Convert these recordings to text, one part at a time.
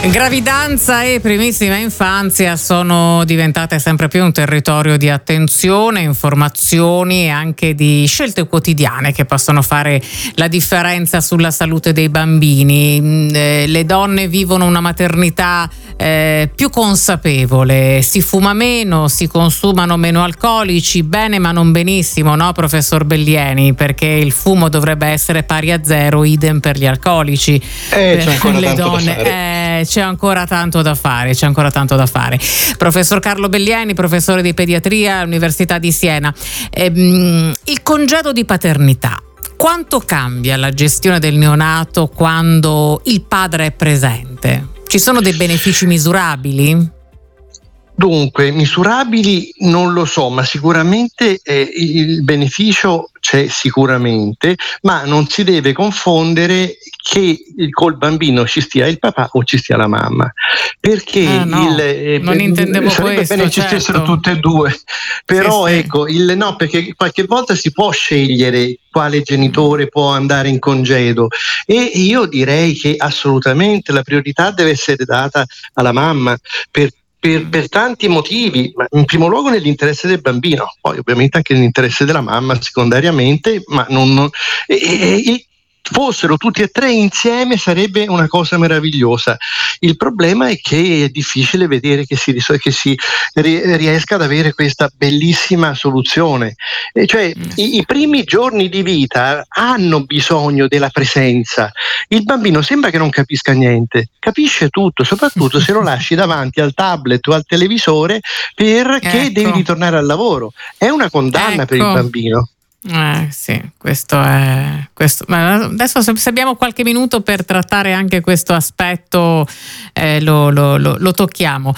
Gravidanza e primissima infanzia sono diventate sempre più un territorio di attenzione, informazioni e anche di scelte quotidiane che possono fare la differenza sulla salute dei bambini. Le donne vivono una maternità più consapevole, si fuma meno, si consumano meno alcolici, bene ma non benissimo, no professor Bellieni? Perché il fumo dovrebbe essere pari a zero, idem per gli alcolici. C'è ancora le tanto donne, da fare. c'è ancora tanto da fare. Professor Carlo Bellieni, professore di pediatria all'Università di Siena. Il congedo di paternità, quanto cambia la gestione del neonato quando il padre è presente? Ci sono dei benefici misurabili? Dunque, misurabili non lo so, ma sicuramente il beneficio c'è sicuramente, ma non si deve confondere che col bambino ci stia il papà o ci stia la mamma, perché non intendevo sarebbe questo, bene ci stessero tutte e due, però sì. ecco, no, perché qualche volta si può scegliere quale genitore può andare in congedo, e io direi che assolutamente la priorità deve essere data alla mamma per tanti motivi, ma in primo luogo nell'interesse del bambino, poi ovviamente anche nell'interesse della mamma secondariamente, ma e fossero tutti e tre insieme sarebbe una cosa meravigliosa. Il problema è che è difficile vedere che si riesca ad avere questa bellissima soluzione, cioè i primi giorni di vita hanno bisogno della presenza. Il bambino sembra che non capisca niente, capisce tutto, soprattutto se lo lasci davanti al tablet o al televisore perché devi ritornare al lavoro. È una condanna per il bambino. Sì, questo è questo. Ma adesso, se abbiamo qualche minuto per trattare anche questo aspetto, lo tocchiamo.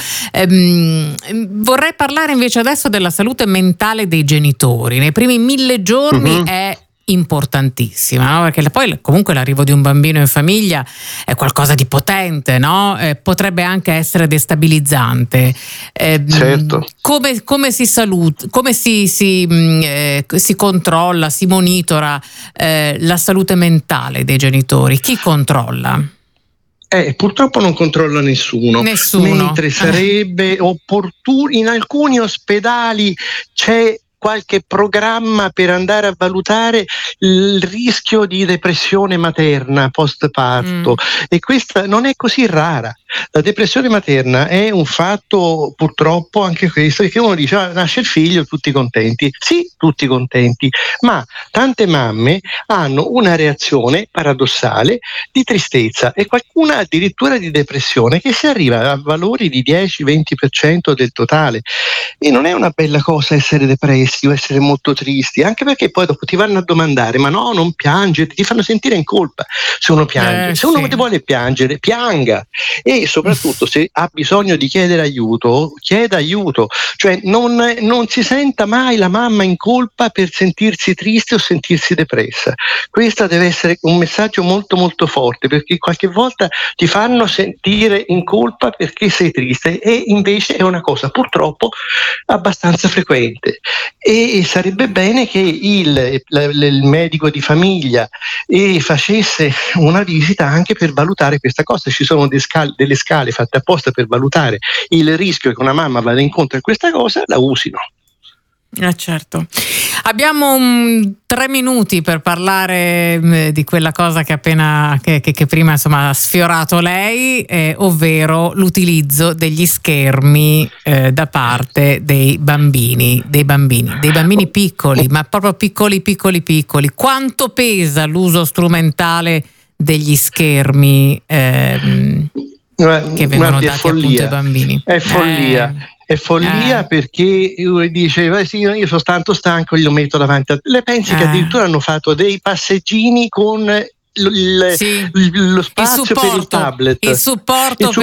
Vorrei parlare invece adesso della salute mentale dei genitori. Nei primi 1000 giorni è importantissima, no? Perché poi comunque l'arrivo di un bambino in famiglia è qualcosa di potente, no? Potrebbe anche essere destabilizzante. Certo. Come si saluta, come si controlla, si monitora la salute mentale dei genitori? Chi controlla? Purtroppo non controlla nessuno. Mentre sarebbe opportuno, in alcuni ospedali c'è qualche programma per andare a valutare il rischio di depressione materna post-parto, e questa non è così rara. La depressione materna è un fatto, purtroppo, anche questo, che uno dice nasce il figlio, tutti contenti. Sì, tutti contenti, ma tante mamme hanno una reazione paradossale di tristezza e qualcuna addirittura di depressione, che si arriva a valori di 10-20% del totale, e non è una bella cosa essere depressi o essere molto tristi, anche perché poi dopo ti vanno a domandare: ma no, non piangere, ti fanno sentire in colpa se uno piange. Se uno vuole piangere, pianga, e soprattutto se ha bisogno di chiedere aiuto, chieda aiuto, cioè non si senta mai la mamma in colpa per sentirsi triste o sentirsi depressa. Questo deve essere un messaggio molto molto forte, perché qualche volta ti fanno sentire in colpa perché sei triste, e invece è una cosa purtroppo abbastanza frequente, e sarebbe bene che il medico di famiglia facesse una visita anche per valutare questa cosa. Ci sono delle scale fatte apposta per valutare il rischio che una mamma vada incontro a questa cosa, la usino. Certo. Abbiamo 3 minuti per parlare di quella cosa che prima insomma ha sfiorato lei, ovvero l'utilizzo degli schermi da parte dei bambini piccoli, ma proprio piccoli. Quanto pesa l'uso strumentale degli schermi che vengono dati appunto ai bambini? È follia. È follia, perché dice sì, io sono tanto stanco, glielo metto davanti. Le pensi che addirittura hanno fatto dei passeggini con lo spazio per il tablet, il supporto